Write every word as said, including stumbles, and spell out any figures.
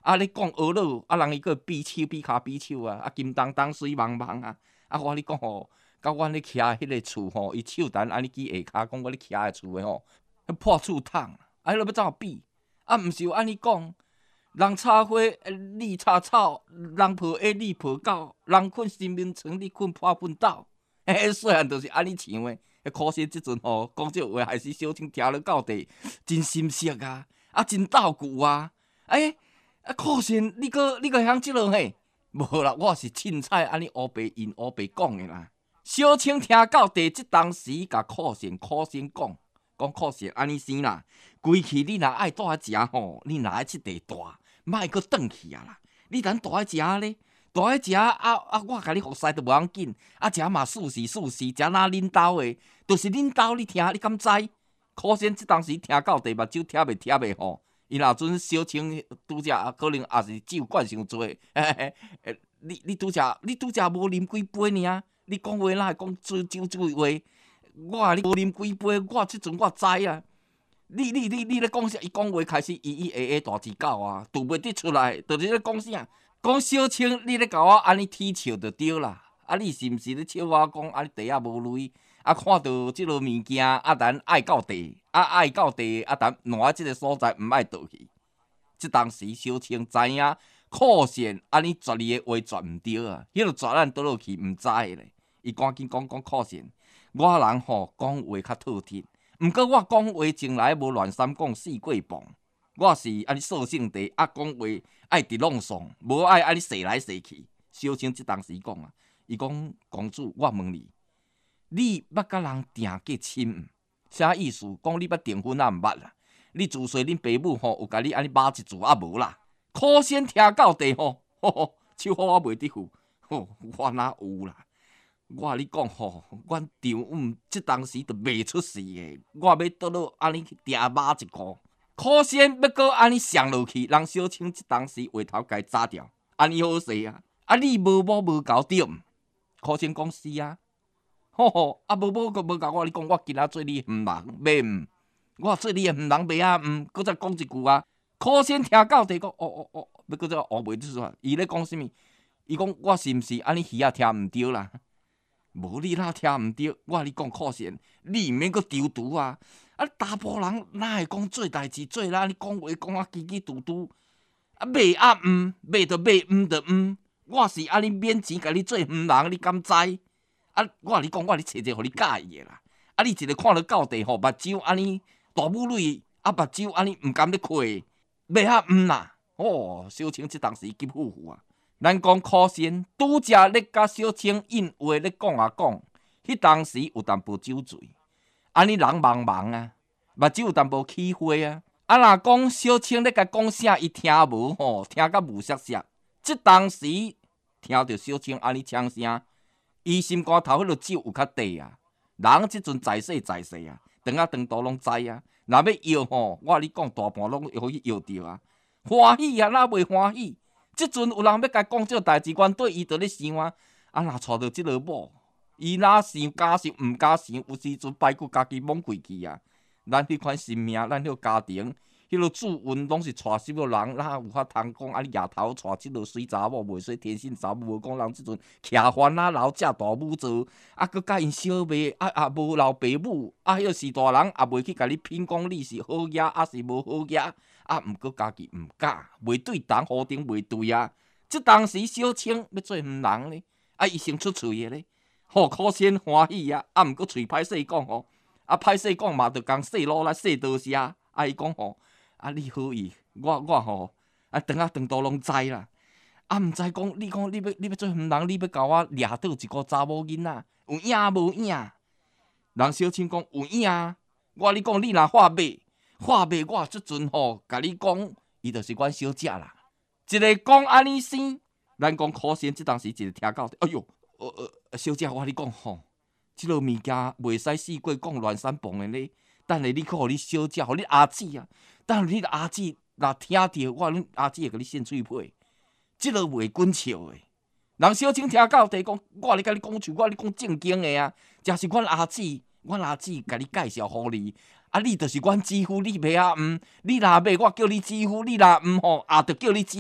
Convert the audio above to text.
啊，你讲鹅肉，啊，人伊个比手比骹比手啊，啊，金当当水茫茫啊，啊，我你讲吼，甲阮咧徛迄个厝吼，伊手单安尼举下骹，讲我咧徛诶厝诶吼，破厝桶，啊，迄落要怎比？啊，毋是有安尼讲，人插花，你插草，人抱鸭，你抱狗，人困新眠床，你困破粪斗。嘿，细汉就是安尼唱诶。可惜即阵吼，讲这话还是小青听了到地，真心涩啊，啊，真斗句啊。哎，啊，可惜你个你个晓即落嘿，无啦，我是凊彩安尼乌白因乌白讲诶啦。小青听到地，即当时甲可惜可惜讲，讲可惜安尼生啦。规气你若爱带食吼，你若爱即地大，莫阁转去啊啦。你等大爱食咧。大个食啊啊！我甲你服侍都无要紧，啊食嘛素食素食，食哪恁兜诶，就是恁兜你听，你敢知？可惜即当时听到地目睭贴袂贴袂吼，伊若阵小青拄则可能也是酒灌伤多，嘿嘿嘿，你你拄则你拄则无啉几杯尔，你讲话哪会讲醉酒醉话？我啊你无啉几杯，我即阵我知啊。你你你你咧讲啥？伊讲话开始咿咿诶诶大只狗啊，吐袂得出来，就是咧讲啥？讲小青，你咧甲我安尼踢笑就对啦。啊，你是毋是咧笑我讲啊？你地啊无泪，啊看到即落物件，啊咱爱到地，啊爱到地，啊咱挪啊即个所在，毋爱倒去。即当时小青知影，可惜安尼绝你诶话绝毋对啊，迄落绝咱倒落去毋知咧。伊赶紧讲讲可惜，我人吼讲话较透彻，毋过我讲话从来无乱三讲四过磅。我是安尼率性地啊，讲话爱直朗诵，无爱安尼踅来踅去。小青即当时讲啊，伊讲公主，我问你，你捌甲人定过亲毋？啥意思？讲你捌订婚啊？毋捌啦。你自细恁爸母吼有甲你安尼骂一字啊无啦？可先听到地吼，吼吼，手好我袂得付，吼，我哪有啦？我你讲吼，阮丈姆即当时就袂出事诶，我要倒落安尼去定骂一箍。可惜要搁安尼上落去，人小青即当时话头该炸掉，安尼好势啊！啊，你无某无搞对毋？可惜讲是啊，吼吼，啊无某阁无甲我，你讲我今仔做你毋人，袂毋？我做你诶毋人袂啊毋？搁再讲一句啊！可惜听到地讲，哦哦哦，要搁再学袂出煞。伊咧讲啥物？伊讲我是毋是安尼耳啊听毋对啦？无你哪听毋对？我你讲可惜，你毋免阁丢毒啊！啊，查甫人哪会讲做代志做啦？你讲话讲啊，叽叽嘟嘟，啊，袂啊毋，袂就袂，毋就毋。我是安尼免钱甲你做毋人，你敢知？啊，我你讲，我你找一个互你介意的啦。啊，你一个看到到地吼，目睭安尼大母女，啊，目睭安尼毋甘咧开，袂啊毋啦。哦，小青即当时急呼呼啊！咱讲可惜，拄则咧甲小青应话咧讲啊讲，迄当时有淡薄酒醉。安尼人茫茫啊，目睭有淡薄起花啊。啊，若讲小青咧甲讲啥，伊听无吼，听甲无涩涩。即当时听着小青安尼呛声，伊心肝头迄落酒有较低啊。人即阵在世在世啊，长啊长途拢知啊。若要摇吼，我你讲大半拢会去摇着啊，欢喜啊，哪袂欢喜？即阵有人要甲讲这代志，原对伊就咧想啊，啊若娶到即落某。伊哪想假想毋假想，有时阵排骨家己懵过去啊！咱迄款生命，咱迄个家庭，迄落主运拢是带什么人？哪有法通讲安尼夜头带即落水查某，袂说天性查某，无讲人即阵徛番啊老食大母做，啊，佮甲因小妹啊啊无留爸母，啊，迄个是大人也袂去甲你品讲你是好野，啊是无好野，啊，毋过家己毋假，袂对人好顶袂对啊！即当时小青要做毋人咧，啊，伊先出喙个咧。吼，可惜欢喜啊！啊，毋过喙歹势讲吼，啊歹势讲嘛，着讲细路来细多些。啊，伊讲吼，啊你好意，我我吼，啊长啊长途拢知啦。啊，毋知讲你讲你要你要做毋人，你要甲我掠倒一个查某囡仔，有影无影？人小青讲有影。我你讲你若画马，画马我即阵吼，甲你讲，伊着是阮小姐啦。一个讲安尼生，咱讲可惜，即当时一个听到，哎哟。呃呃，小姐，我你讲吼，即落物件袂使四过讲乱三蹦的咧。等下你去互你小姐，互你阿姊啊，等下你阿姊若听着，我恁阿姊会甲你献喙皮。即落袂滚笑的。人小青听到地讲，我咧甲你讲像我咧讲正经的啊，真是阮阿姊，阮阿姊甲你介绍互你，啊，你就是阮姊夫，你袂啊毋？你若要我叫你姊夫，你若毋吼，也着叫你姊。